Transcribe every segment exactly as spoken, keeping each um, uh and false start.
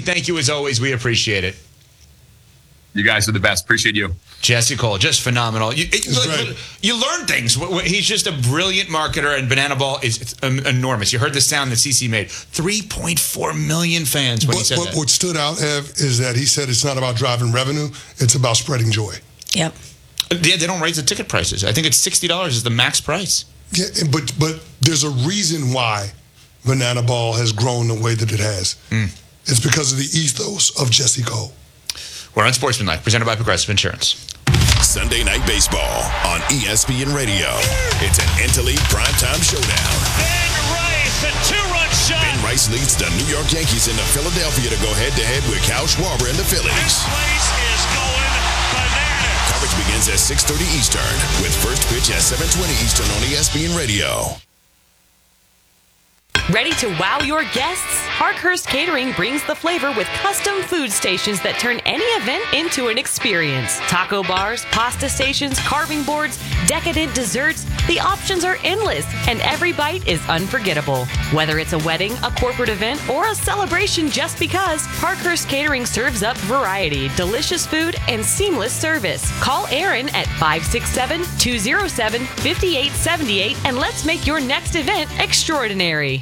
thank you as always. We appreciate it. You guys are the best. Appreciate you. Jesse Cole, just phenomenal. You, it, you learn things. He's just a brilliant marketer, and Banana Ball is it's enormous. You heard the sound that CeCe made. three point four million fans when but, he said but that. What stood out, Ev, is that he said it's not about driving revenue. It's about spreading joy. Yep. Yeah, they don't raise the ticket prices. I think it's sixty dollars is the max price. Yeah, but but there's a reason why Banana Ball has grown the way that it has. Mm. It's because of the ethos of Jesse Cole. We're on Sportsmanlike, presented by Progressive Insurance. Sunday Night Baseball on E S P N Radio. It's an Interleague primetime showdown. Ben Rice, a two-run shot. Ben Rice leads the New York Yankees into Philadelphia to go head-to-head with Kyle Schwarber and the Phillies. This place is going bananas. Coverage begins at six thirty Eastern with first pitch at seven twenty Eastern on E S P N Radio. Ready to wow your guests? Parkhurst Catering brings the flavor with custom food stations that turn any event into an experience. Taco bars, pasta stations, carving boards, decadent desserts. The options are endless, and every bite is unforgettable. Whether it's a wedding, a corporate event, or a celebration just because, Parkhurst Catering serves up variety, delicious food, and seamless service. Call Aaron at five six seven, two oh seven, five eight seven eight and let's make your next event extraordinary.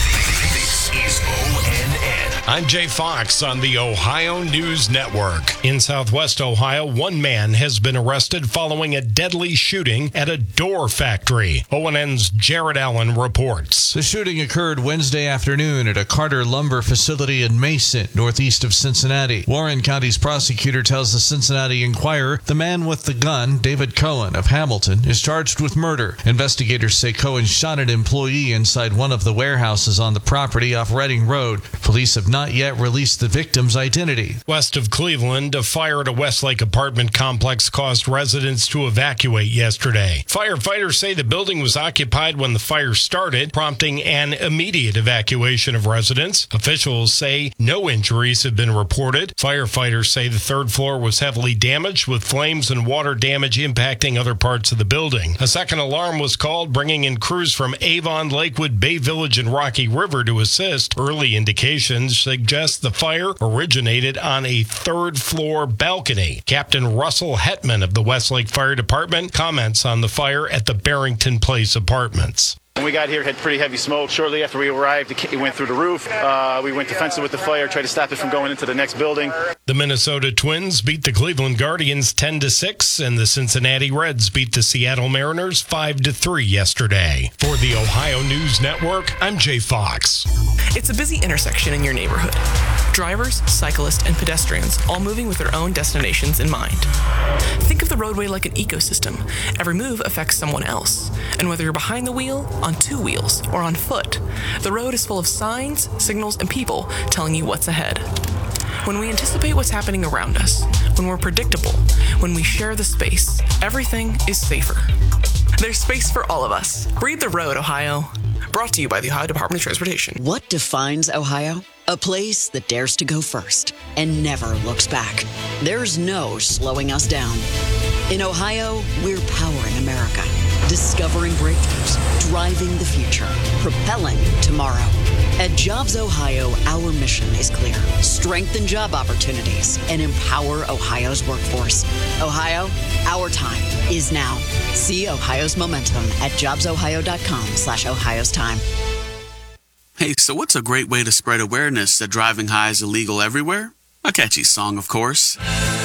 This is O N N. I'm Jay Fox on the Ohio News Network. In Southwest Ohio, one man has been arrested following a deadly shooting at a door factory. O N N's Jared Allen reports. The shooting occurred Wednesday afternoon at a Carter lumber facility in Mason, northeast of Cincinnati. Warren County's prosecutor tells the Cincinnati Enquirer the man with the gun, David Cohen of Hamilton, is charged with murder. Investigators say Cohen shot an employee inside one of the warehouses on the property off Reading Road. Police have not yet released the victim's identity. West of Cleveland, a fire at a Westlake apartment complex caused residents to evacuate yesterday. Firefighters say the building was occupied when the fire started, prompting an immediate evacuation of residents. Officials say no injuries have been reported. Firefighters say the third floor was heavily damaged, with flames and water damage impacting other parts of the building. A second alarm was called, bringing in crews from Avon, Lakewood, Bay Village, and Rocky River to assist. Early indications suggest the fire originated on a third floor balcony. Captain Russell Hetman of the Westlake Fire Department comments on the fire at the Barrington Place Apartments. When we got here, it had pretty heavy smoke. Shortly after we arrived, it went through the roof. Uh, we went defensive with the fire, tried to stop it from going into the next building. The Minnesota Twins beat the Cleveland Guardians ten to six, and the Cincinnati Reds beat the Seattle Mariners five to three yesterday. For the Ohio News Network, I'm Jay Fox. It's a busy intersection in your neighborhood. Drivers, cyclists, and pedestrians all moving with their own destinations in mind. Think of the roadway like an ecosystem. Every move affects someone else. And whether you're behind the wheel, on two wheels, or on foot, the road is full of signs, signals, and people telling you what's ahead. When we anticipate what's happening around us, when we're predictable, when we share the space, everything is safer. There's space for all of us. Read the road, Ohio. Brought to you by the Ohio Department of Transportation. What defines Ohio? A place that dares to go first and never looks back. There's no slowing us down. In Ohio, we're powering America, discovering breakthroughs, driving the future, propelling tomorrow. At Jobs Ohio, our mission is clear. Strengthen job opportunities and empower Ohio's workforce. Ohio, our time is now. See Ohio's momentum at jobsohio.com slash Ohio's time. Hey, so what's a great way to spread awareness that driving high is illegal everywhere? A catchy song, of course.